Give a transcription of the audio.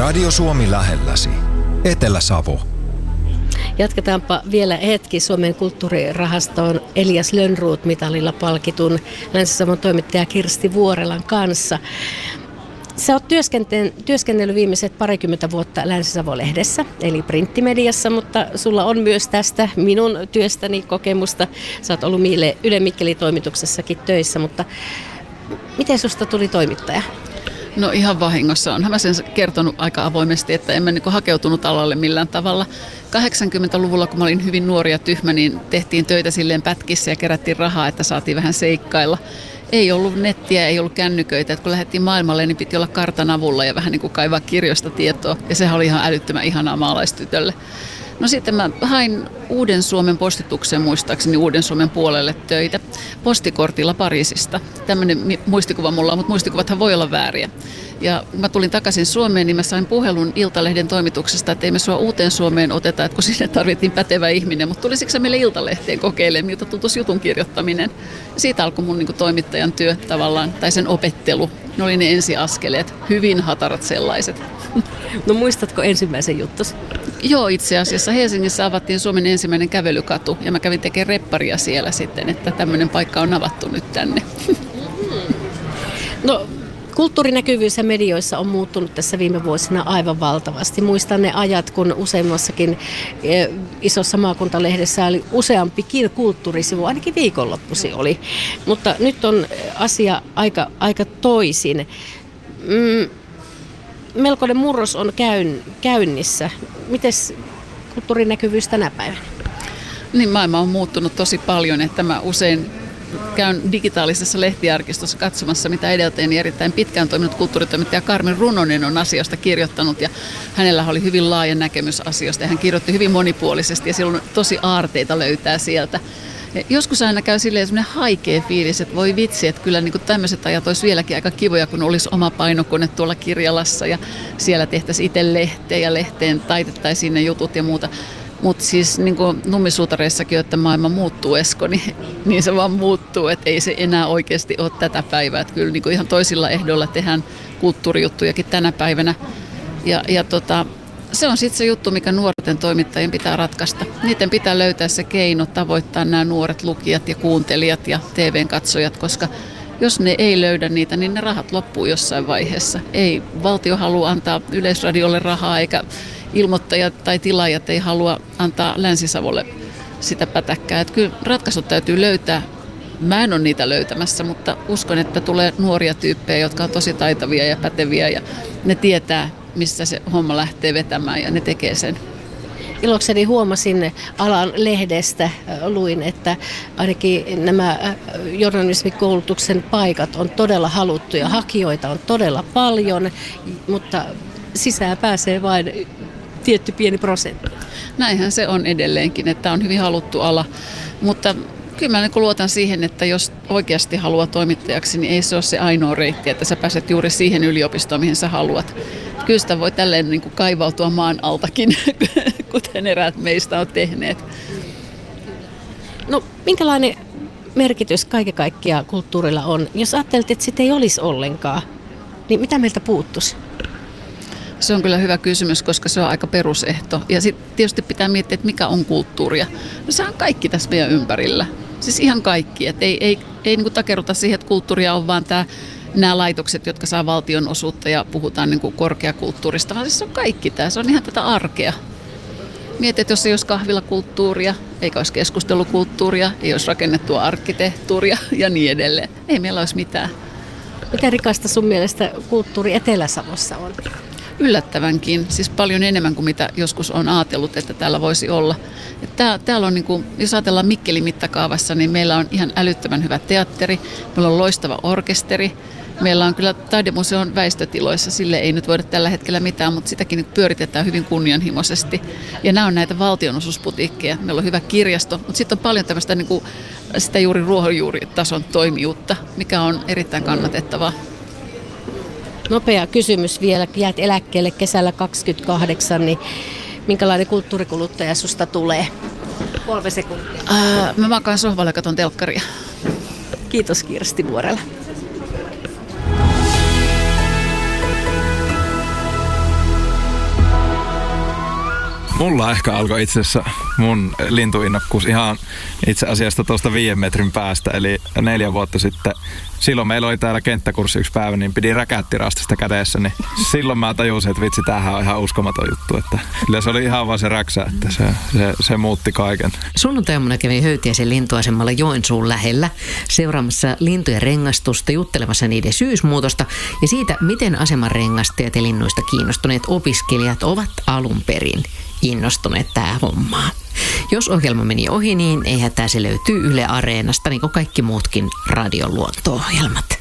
Radio Suomi lähelläsi. Etelä-Savo. Jatketaanpa vielä hetki Suomen kulttuurirahaston Elias Lönnroth-mitalilla palkitun Länsi-Savon toimittaja Kirsti Vuorelan kanssa. Sä oot työskennellyt viimeiset 20 vuotta Länsi-Savo-lehdessä, eli printtimediassa, mutta sulla on myös tästä minun työstäni kokemusta. Sä oot ollut Yle Mikkeli-toimituksessakin töissä, mutta miten susta tuli toimittaja? No ihan vahingossa. Onhan mä sen kertonut aika avoimesti, että en mä hakeutunut alalle millään tavalla. 80-luvulla, kun mä olin hyvin nuori ja tyhmä, niin tehtiin töitä silleen pätkissä ja kerättiin rahaa, että saatiin vähän seikkailla. Ei ollut nettiä, ei ollut kännyköitä. Että kun lähdettiin maailmalle, niin piti olla kartan avulla ja vähän niin kuin kaivaa kirjoista tietoa. Ja sehän oli ihan älyttömän ihanaa maalaistytölle. No sitten mä hain Uuden Suomen postitukseen muistaakseni Uuden Suomen puolelle töitä postikortilla Pariisista. Tämmöinen muistikuva mulla on, mutta muistikuvathan voi olla vääriä. Ja kun mä tulin takaisin Suomeen, niin mä sain puhelun Iltalehden toimituksesta, että ei me sua Uuteen Suomeen oteta, että kun sinne tarvittiin pätevä ihminen. Mutta tulisitko sä meille Iltalehteen kokeilemaan, miltä tuntuisi jutun kirjoittaminen. Siitä alkoi mun toimittajan työ tavallaan, tai sen opettelu. Ne oli ne ensiaskeleet, hyvin hatarat sellaiset. No muistatko ensimmäisen juttus? Joo, itse asiassa Helsingissä avattiin Suomen ensimmäinen kävelykatu ja mä kävin tekemään repparia siellä sitten, että tämmöinen paikka on avattu nyt tänne. No, kulttuurinäkyvyys ja medioissa on muuttunut tässä viime vuosina aivan valtavasti. Muistan ne ajat, kun useimmassakin isossa maakuntalehdessä oli useampikin kulttuurisivu, ainakin viikonloppusi oli. Mutta nyt on asia aika toisin. Melkoinen murros on käynnissä. Mites kulttuurinäkyvyys tänä päivänä? Niin, maailma on muuttunut tosi paljon, että mä usein käyn digitaalisessa lehtiarkistossa katsomassa, mitä edeltäjäni erittäin pitkään toiminut kulttuuritoimittaja Karmen Runonen on asioista kirjoittanut, ja hänellä oli hyvin laaja näkemys asioista ja hän kirjoitti hyvin monipuolisesti ja silloin tosi aarteita löytää sieltä. Joskus aina käy silleen semmoinen haikea fiilis, että voi vitsi, että kyllä niin tämmöiset ajat olisi vieläkin aika kivoja, kun olisi oma painokone tuolla Kirjalassa ja siellä tehtäisiin itse lehteä ja lehteen taitettaisiin ne jutut ja muuta. Mutta siis niin kuin Nummisuutareissakin, että maailma muuttuu, Esko, niin se vaan muuttuu, että ei se enää oikeasti ole tätä päivää. Että kyllä niin kuin ihan toisilla ehdoilla tehdään kulttuurijuttujakin tänä päivänä. Se on sitten se juttu, mikä nuorten toimittajien pitää ratkaista. Niiden pitää löytää se keino tavoittaa nämä nuoret lukijat ja kuuntelijat ja TV-katsojat, koska jos ne ei löydä niitä, niin ne rahat loppuu jossain vaiheessa. Ei valtio halua antaa Yleisradiolle rahaa, eikä ilmoittajat tai tilaajat ei halua antaa Länsi-Savolle sitä pätäkkää. Että kyllä ratkaisut täytyy löytää. Mä en ole niitä löytämässä, mutta uskon, että tulee nuoria tyyppejä, jotka on tosi taitavia ja päteviä ja ne tietää, missä se homma lähtee vetämään ja ne tekee sen. Ilokseni huomasin alan lehdestä, luin, että ainakin nämä journalismikoulutuksen paikat on todella haluttuja, hakijoita on todella paljon, mutta sisään pääsee vain tietty pieni prosentti. Näinhän se on edelleenkin, että on hyvin haluttu ala, mutta kyllä mä luotan siihen, että jos oikeasti haluaa toimittajaksi, niin ei se ole se ainoa reitti, että sä pääset juuri siihen yliopistoon, mihin sä haluat. Kyllä sitä voi tälleen niin kuin kaivautua maan altakin, kuten eräät meistä on tehneet. No, minkälainen merkitys kaiken kaikkiaan kulttuurilla on? Jos ajattelet, että sitä ei olisi ollenkaan, niin mitä meiltä puuttuisi? Se on kyllä hyvä kysymys, koska se on aika perusehto. Ja sitten tietysti pitää miettiä, että mikä on kulttuuria. No se on kaikki tässä meidän ympärillä. Siis ihan kaikki. Et ei niin kuin takerruta siihen, että kulttuuria on vaan nämä laitokset, jotka saa valtionosuutta ja puhutaan niin kuin korkeakulttuurista, vaan siis se on kaikki tämä. Se on ihan tätä arkea. Mietit, että jos ei olisi kahvilakulttuuria, eikä olisi keskustelukulttuuria, ei olisi rakennettua arkkitehtuuria ja niin edelleen. Ei meillä olisi mitään. Mitä rikasta sun mielestä kulttuuri Etelä-Savossa on? Yllättävänkin, siis paljon enemmän kuin mitä joskus on ajatellut, että täällä voisi olla. Täällä on, niin kuin, jos ajatellaan Mikkelin mittakaavassa, niin meillä on ihan älyttömän hyvä teatteri, meillä on loistava orkesteri, meillä on kyllä taidemuseon väistötiloissa, sille ei nyt voida tällä hetkellä mitään, mutta sitäkin pyöritetään hyvin kunnianhimoisesti. Ja nämä on näitä valtionosuusputiikkeja, meillä on hyvä kirjasto, mutta sitten on paljon tämmöistä niin kuin, sitä juuri ruohonjuuritason toimijuutta, mikä on erittäin kannatettavaa. Nopea kysymys vielä. Jäät eläkkeelle kesällä 28, niin minkälainen kulttuurikuluttaja susta tulee? 3 sekuntia. Mä makaan sohvalla ja katon telkkaria. Kiitos Kirsti Vuorela. Mulla ehkä alkoi itse asiassa mun lintuinnokkuus ihan itse asiassa tuosta 5 metrin päästä, eli 4 vuotta sitten. Silloin meillä oli täällä kenttäkurssi yksi päivä, niin pidi räkättirastista kädessä, niin silloin mä tajusin, että vitsi, tämähän on ihan uskomaton juttu. Että kyllä se oli ihan vaan se räksä, että se muutti kaiken. Sunnuntaina kävin Höytiäisen lintuasemalla Joensuun lähellä seuraamassa lintujen rengastusta, juttelemassa niiden syysmuutosta ja siitä, miten aseman rengastajat ja linnuista kiinnostuneet opiskelijat ovat alun perin innostuneet tähän hommaan. Jos ohjelma meni ohi, niin eihän tämä se löytyy Yle Areenasta, niin kuin kaikki muutkin radion luonto-ohjelmat.